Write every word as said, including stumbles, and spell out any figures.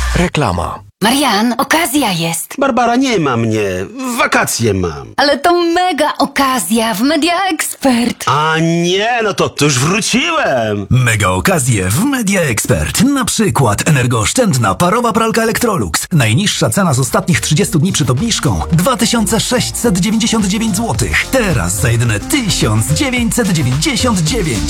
Reklama. Marian, okazja jest. Barbara, nie ma mnie. Wakacje mam. Ale to mega okazja w Media Expert. A nie, no to, to już wróciłem. Mega okazje w Media Expert. Na przykład energooszczędna parowa pralka Electrolux. Najniższa cena z ostatnich trzydziestu dni przed obniżką dwa tysiące sześćset dziewięćdziesiąt dziewięć złotych. Teraz za jedyne tysiąc dziewięćset dziewięćdziesiąt dziewięć.